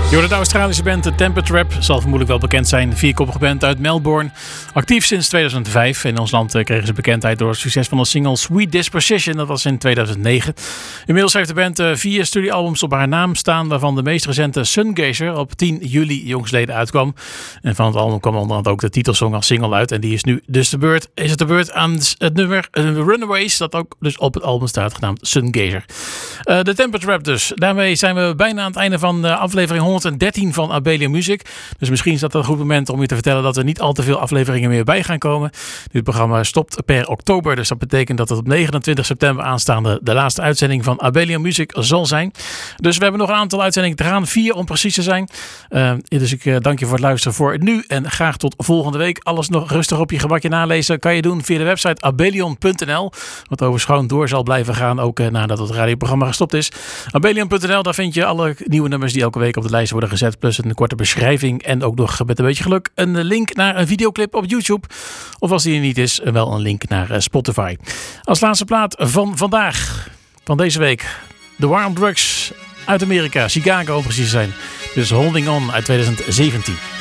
Je hoort de Australische band The Temper Trap, zal vermoedelijk wel bekend zijn. Vierkoppige band uit Melbourne, actief sinds 2005. In ons land kregen ze bekendheid door het succes van de single Sweet Disposition, dat was in 2009. Inmiddels heeft de band 4 studioalbums op haar naam staan, waarvan de meest recente Sungazer op 10 juli jongstleden uitkwam. En van het album kwam onder andere ook de titelsong als single uit. En die is nu dus de beurt aan het nummer Runaways, dat ook dus op het album staat, genaamd Sungazer. De Temper Trap dus. Daarmee zijn we bijna aan het einde van de aflevering 113 van Abelian Music. Dus misschien is dat een goed moment om je te vertellen dat er niet al te veel afleveringen meer bij gaan komen. Dit programma stopt per oktober. Dus dat betekent dat het op 29 september aanstaande de laatste uitzending van Abelian Music zal zijn. Dus we hebben nog een aantal uitzendingen te gaan. 4 om precies te zijn. Dus ik dank je voor het luisteren voor nu. En graag tot volgende week. Alles nog rustig op je gemakje nalezen kan je doen via de website abelion.nl. Wat overigens gewoon door zal blijven gaan. Ook nadat het radioprogramma gestopt is. Abelion.nl, daar vind je alle nieuwe nummers die elke week op de lijst worden gezet. Plus een korte beschrijving. En ook nog met een beetje geluk een link naar een videoclip op YouTube. Of als die er niet is, wel een link naar Spotify. Als laatste plaat van vandaag. Van deze week. The War on Drugs uit Amerika. Chicago om precies te zijn. Dus Holding On uit 2017.